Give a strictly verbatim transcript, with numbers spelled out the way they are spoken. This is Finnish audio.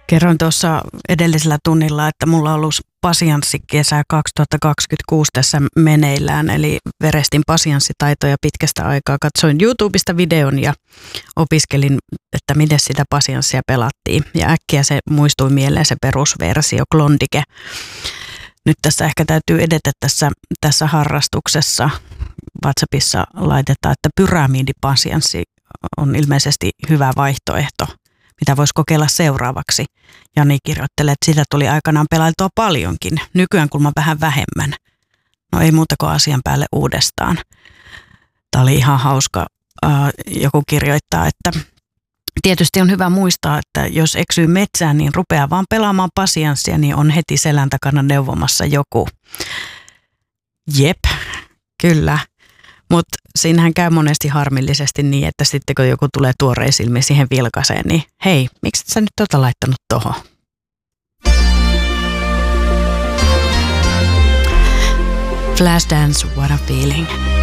Kerroin tuossa edellisellä tunnilla, että mulla on ollut pasianssikesä kaksituhattakaksikymmentäkuusi tässä meneillään, eli verestin pasianssitaitoja pitkästä aikaa. Katsoin YouTubesta videon ja opiskelin, että miten sitä pasianssia pelattiin. Ja äkkiä se muistui mieleen se perusversio, Klondike. Nyt tässä ehkä täytyy edetä tässä, tässä harrastuksessa. WhatsAppissa laitetaan, että pyramidipasianssi on ilmeisesti hyvä vaihtoehto, mitä voisi kokeilla seuraavaksi. Jani kirjoittelee, että sitä tuli aikanaan pelailtua paljonkin. Nykyään kulma vähän vähemmän. No ei muuta kuin asian päälle uudestaan. Tämä oli ihan hauska. Joku kirjoittaa, että tietysti on hyvä muistaa, että jos eksyy metsään, niin rupeaa vaan pelaamaan pasianssia, niin on heti selän takana neuvomassa joku. Jep, kyllä. Mutta siinähän käy monesti harmillisesti niin, että sitten kun joku tulee tuoreen silmiin siihen vilkaseen, niin hei, miksi et sä nyt tota laittanut tohon? Flashdance, what a feeling.